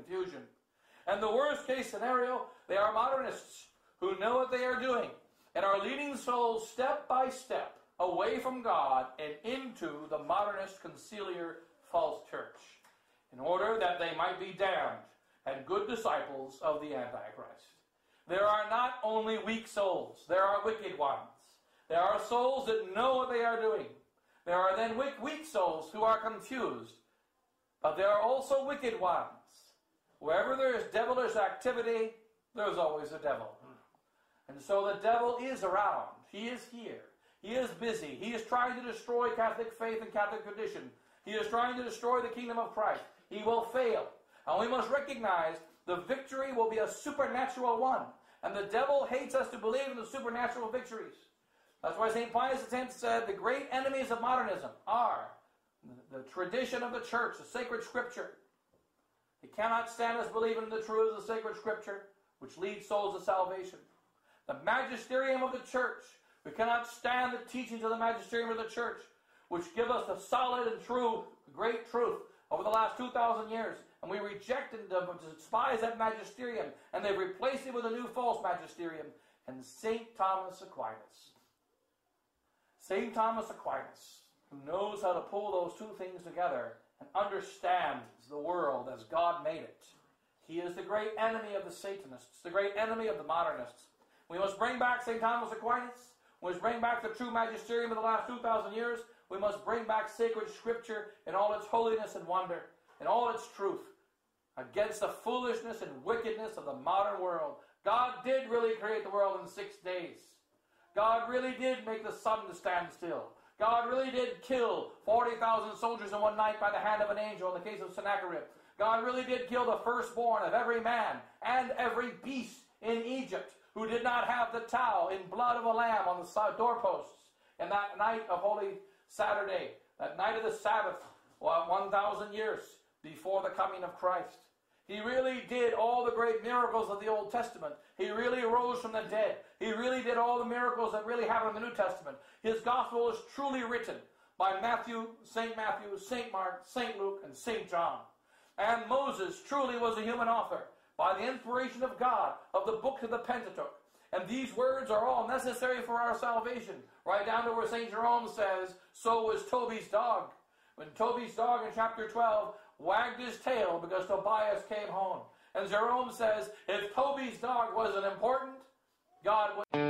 confusion. And the worst case scenario, they are modernists who know what they are doing and are leading souls step by step away from God and into the modernist conciliar false church, in order that they might be damned and good disciples of the Antichrist. There are not only weak souls, there are wicked ones. There are souls that know what they are doing. There are then weak souls who are confused. But there are also wicked ones. Wherever there is devilish activity, there's always a devil. And so the devil is around. He is here. He is busy. He is trying to destroy Catholic faith and Catholic tradition. He is trying to destroy the kingdom of Christ. He will fail. And we must recognize the victory will be a supernatural one. And the devil hates us to believe in the supernatural victories. That's why St. Pius X said the great enemies of modernism are the tradition of the church, the sacred scripture. They cannot stand us believing in the truth of the sacred scripture, which leads souls to salvation. The magisterium of the church. We cannot stand the teachings of the magisterium of the church, which give us the solid and true, great truth over the last 2,000 years. And we reject and despise that magisterium, and they've replaced it with a new false magisterium. And St. Thomas Aquinas. St. Thomas Aquinas, who knows how to pull those two things together and understands the world as God made it. He is the great enemy of the Satanists, the great enemy of the modernists. We must bring back St. Thomas Aquinas. We must bring back the true magisterium of the last 2,000 years. We must bring back sacred scripture in all its holiness and wonder, in all its truth, against the foolishness and wickedness of the modern world. God did really create the world in 6 days. God really did make the sun to stand still. God really did kill 40,000 soldiers in one night by the hand of an angel in the case of Sennacherib. God really did kill the firstborn of every man and every beast in Egypt who did not have the towel in blood of a lamb on the doorposts. And that night of Holy Saturday, that night of the Sabbath, 1,000 years before the coming of Christ. He really did all the great miracles of the Old Testament. He really rose from the dead. He really did all the miracles that really happened in the New Testament. His gospel is truly written by Matthew, St. Mark, St. Luke, and St. John. And Moses truly was a human author by the inspiration of God of the book of the Pentateuch. And these words are all necessary for our salvation. Right down to where St. Jerome says, so was Toby's dog. When Toby's dog in chapter 12 wagged his tail because Tobias came home. And Jerome says, if Toby's dog wasn't important, God would...